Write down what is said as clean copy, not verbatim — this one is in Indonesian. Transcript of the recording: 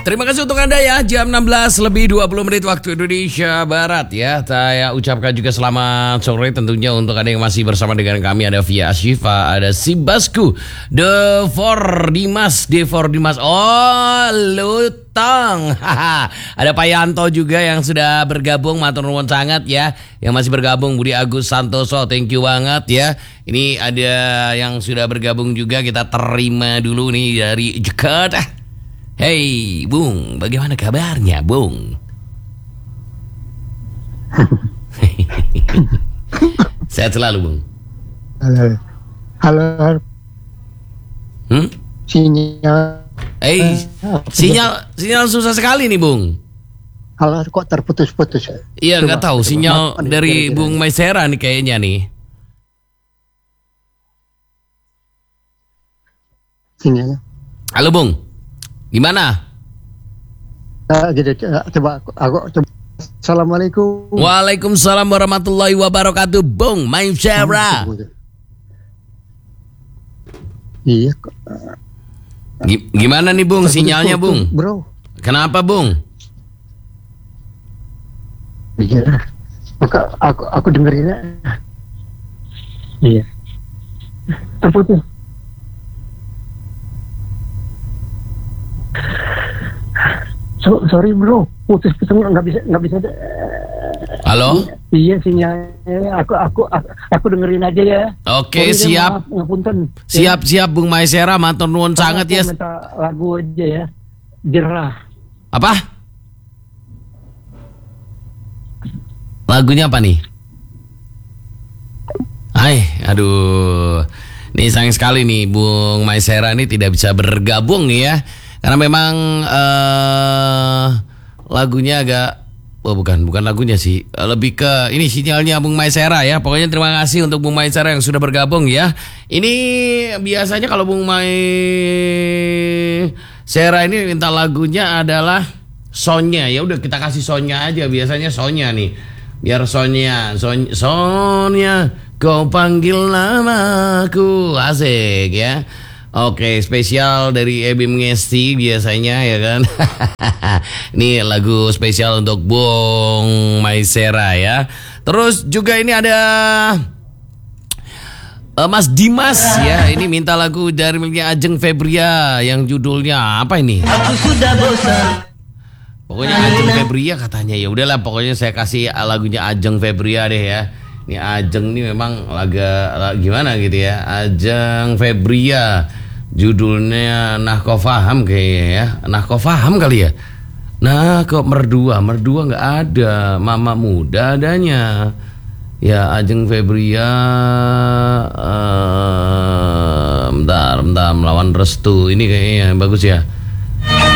Terima kasih untuk Anda ya. Jam 16 lebih 20 menit waktu Indonesia Barat ya. Saya ucapkan juga selamat sore tentunya untuk Anda yang masih bersama dengan kami. Ada Via Ashifa, ada si Basku, The4 Dimas. Oh, Lutang. Ada Pak Yanto juga yang sudah bergabung. Matur nuwun sangat ya. Yang masih bergabung Budi Agus Santoso, thank you banget ya. Ini ada yang sudah bergabung juga, kita terima dulu nih dari Jakarta. Hey, Bung, bagaimana kabarnya, Bung? Sehat selalu, Bung. Halo. Sinyal. Sinyal susah sekali nih, Bung. Halo, kok terputus-putus? Iya, nggak tahu. Sinyal dari Bung Maisera nih kayaknya nih. Sinyalnya. Halo, Bung. Gimana? Coba aku coba. Assalamualaikum. Waalaikumsalam warahmatullahi wabarakatuh, Bung Maisera. Iya. Gimana nih, Bung? Sinyalnya, Bung? Bro. Kenapa, Bung? Iya. Aku dengerinnya. Iya. Terputus. Sorry bro, putus nggak bisa. Halo? Iya sinyalnya. Aku dengerin aja ya. Oke, siap. Ngapunten. Siap Bung Maisera, matur nuwun sangat ya. Minta lagu aja ya. Jerah. Apa? Lagunya apa nih? Aduh. Nih sayang sekali nih Bung Maisera ini tidak bisa bergabung ya. Karena memang lagunya agak, bukan lagunya sih, lebih ke ini sinyalnya Bung Maisera ya. Pokoknya terima kasih untuk Bung Maisera yang sudah bergabung ya. Ini biasanya kalau Bung Maisera ini minta lagunya adalah Sonya. Ya udah kita kasih Sonya aja, biasanya Sonya nih. Biar Sonya, kau panggil namaku, asik ya. Oke, spesial dari Ebim Ngesti biasanya ya kan. Ini lagu spesial untuk Bung Maisera ya. Terus juga ini ada Mas Dimas ya. Ini minta lagu dari miliknya Ajeng Febria yang judulnya apa ini? Aku sudah bosan. Pokoknya Ajeng Febria katanya. Ya udahlah, pokoknya saya kasih lagunya Ajeng Febria deh ya. Ini Ajeng ini memang gimana gitu ya. Ajeng Febria. Judulnya Nah Kau Faham kayaknya ya. Nah Kau Faham kali ya. Nah kok Merdua nggak ada. Mama Muda adanya. Ya Ajeng Febria. Bentar melawan Restu. Ini kayaknya bagus ya.